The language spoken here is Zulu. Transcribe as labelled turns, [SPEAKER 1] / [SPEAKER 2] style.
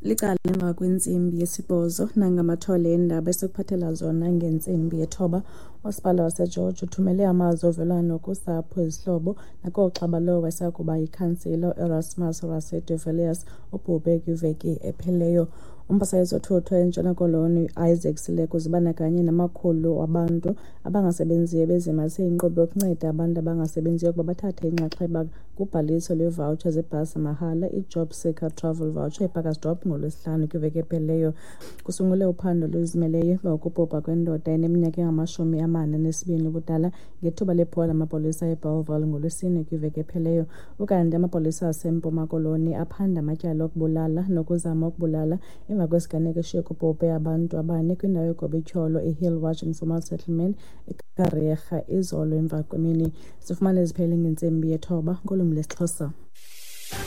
[SPEAKER 1] Licala emva kwentsimbi yesibhozo nangamathole endaba esekuphathela zona ngentsimbi yethoba. Umasipala waseGeorge uthumele amazwi ovelwano kusapho, izihlobo nakooxa balowo wayesakuba yikhansila Erasmus Raset de Villiers obhubhe kwiveki epheleyo. Umpasa wezothutho eNtshona Koloni Isaac Sileko zibandakanye namakhulu wabantu abangasebenziyo bezimase inkqubo yokunceda abantu abangasebenziyo ukuba bathathe inxaxheba kubhaliso lwevawutsha zebhasi mahala, i-Job Seeker Travel Voucher ePakasdorp ngoLwesihlanu kwiveki epheleyo. Kusungule uphando oluzimeleyo emva kokubhubha kwendoda eneminyaka engama-42 ubudala ngethuba lephola lamapolisa eBellville ngoLwesine kwiveki epheleyo. Ukanti amapolisa aseMpuma Koloni aphanda amatyala okubulala nokuzama ukubulala emva kwesiganeko shekubhubhe abantu abane kwindawo yogobityholo iHillwatch Informal Settlement eKariyerha izolo emva kwemini. Sifumane ziphele ngentsimbi yethoba ngolwimi lesiXhosa.